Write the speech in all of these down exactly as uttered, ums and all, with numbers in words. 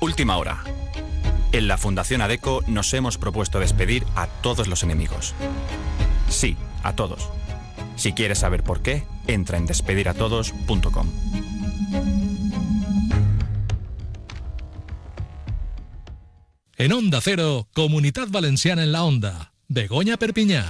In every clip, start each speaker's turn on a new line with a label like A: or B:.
A: Última hora. En la Fundación ADECO nos hemos propuesto despedir a todos los enemigos. Sí, a todos. Si quieres saber por qué, entra en despedir a todos punto com.
B: En Onda Cero, Comunitat Valenciana en la Onda. Begoña Perpinyà.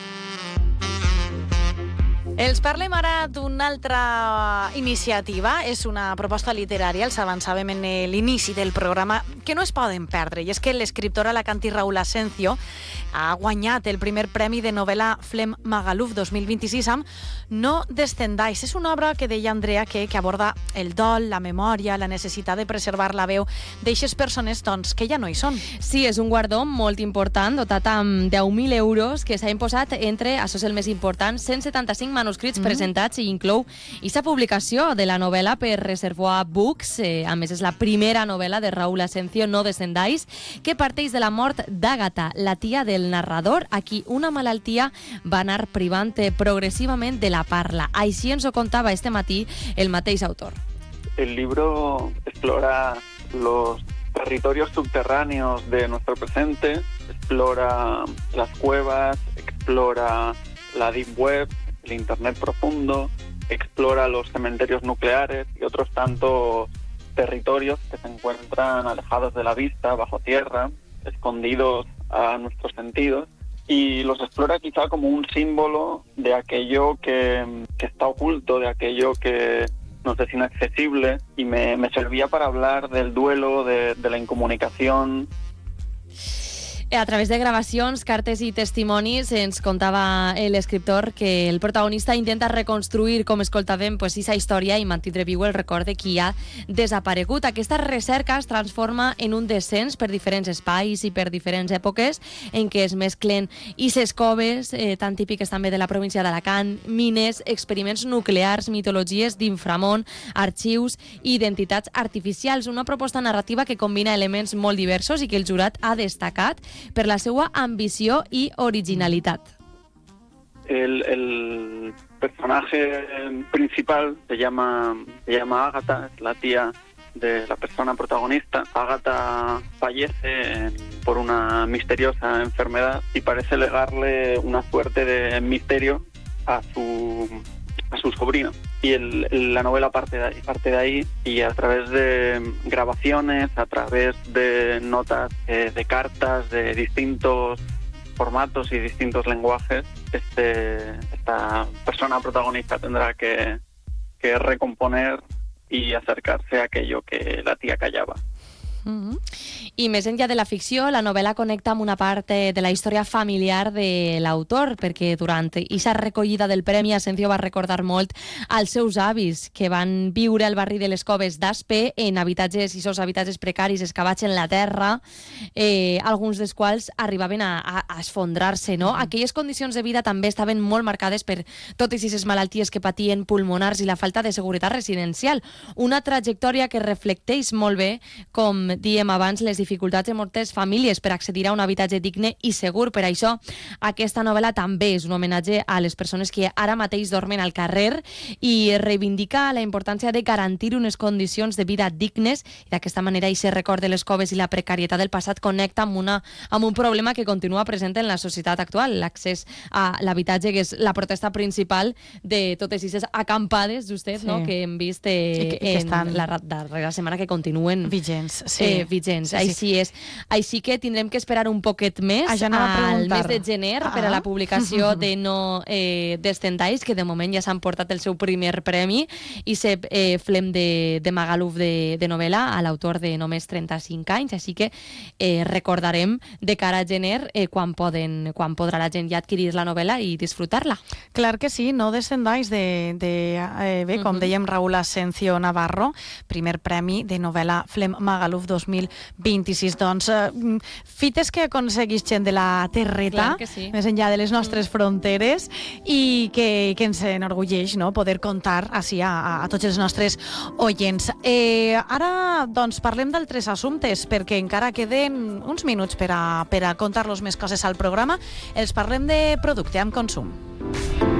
C: Els parlem ara d'una altra iniciativa. És una proposta literària, els avançàvem en l'inici del programa, que no es poden perdre. I és que l'escriptor alacantí Raúl Asencio ha guanyat el primer premi de novel·la Flem Magaluf dos mil vint-i-sis amb No descendáis. És una obra que deia Andrea que, que aborda el dol, la memòria, la necessitat de preservar la veu d'eixes persones doncs, que ja no hi són.
D: Sí, és un guardó molt important, dotat amb deu mil euros, que s'ha imposat entre, això és el més important, cent setanta-cinc manuscrits mm. presentats i inclou aquesta publicació de la novel·la per Reservoir Books. Eh, a més, és la primera novel·la de Raúl Asencio, No descendáis, que parteix de la mort d'Àgata, la tia del narrador, a qui una malaltia va anar privant progressivament de la parla. Així ens ho contava este matí el mateix autor.
E: El libro explora los territorios subterráneos de nuestro presente, explora las cuevas, explora la deep web, el internet profundo, explora los cementerios nucleares y otros tantos territorios que se encuentran alejados de la vista, bajo tierra, escondidos a nuestros sentidos, y los explora quizá como un símbolo de aquello que, que está oculto, de aquello que nos es inaccesible, y me, me servía para hablar del duelo, de, de la incomunicación.
D: A través de gravacions, cartes i testimonis ens contava l'escriptor que el protagonista intenta reconstruir, com escoltàvem, pues, aquesta història i mantindre viu el record de qui ha desaparegut. Aquesta recerca es transforma en un descens per diferents espais i per diferents èpoques en què es mesclen ises coves, eh, tan típiques també de la província d'Alacant, mines, experiments nuclears, mitologies d'inframont, arxius i identitats artificials. Una proposta narrativa que combina elements molt diversos i que el jurat ha destacat per la seva ambició i originalitat.
E: El, el personaje principal se llama, se llama Ágata, es la tía de la persona protagonista. Ágata fallece por una misteriosa enfermedad y parece legarle una suerte de misterio a su, a su sobrino. Y el, la novela parte de ahí, parte de ahí y a través de grabaciones, a través de notas eh, de cartas de distintos formatos y distintos lenguajes, este, esta persona protagonista tendrá que, que recomponer y acercarse a aquello que la tía callaba.
D: Mm-hmm. I més enllà de la ficció, la novel·la connecta amb una part de la història familiar de l'autor, perquè durant aquesta recollida del premi Asencio va recordar molt als seus avis, que van viure al barri de les Coves d'Aspe en habitatges, i sos habitatges precaris excavats en la terra, eh, alguns dels quals arribaven a, a, a esfondrar-se, no? Aquelles condicions de vida també estaven molt marcades per totes aquestes malalties que patien pulmonars i la falta de seguretat residencial. Una trajectòria que reflecteix molt bé, com diem abans, les dificultats de moltes famílies per accedir a un habitatge digne i segur. Per això, aquesta novel·la també és un homenatge a les persones que ara mateix dormen al carrer i reivindica la importància de garantir unes condicions de vida dignes, i d'aquesta manera aquest record de les coves i la precarietat del passat connecta amb, una, amb un problema que continua present en la societat actual, l'accés a l'habitatge, que és la protesta principal de totes aquestes acampades, justet, sí. no? que hem vist eh, I que, i que en estan la darrera setmana, que continuen
C: vigents. Sí.
D: Eh, vigents. Sí, sí. Així és. Així que tindrem que esperar un poquet més al mes de gener ah. per a la publicació de No eh, descendáis, que de moment ja s'han portat el seu primer premi, i se eh, Flem de, de Magaluf de, de novel·la a l'autor de només trenta-cinc anys, així que eh, recordarem de cara a gener eh, quan, poden, quan podrà la gent ja adquirir la novel·la i disfrutar-la.
C: Clar que sí, No descendáis de, de eh, bé, com uh -huh. dèiem, Raúl Asencio Navarro, primer premi de novel·la Flem Magaluf dos mil vint-i-sis. Doncs, eh, fites que aconseguís gent de la terreta, sí. més enllà de les nostres mm. fronteres, i que, que ens enorgulleix, no?, poder contar així a, a tots els nostres oients. Eh, ara, doncs, parlem d'altres assumptes, perquè encara queden uns minuts per a, per a contar-los més coses al programa. Els parlem de producte amb consum.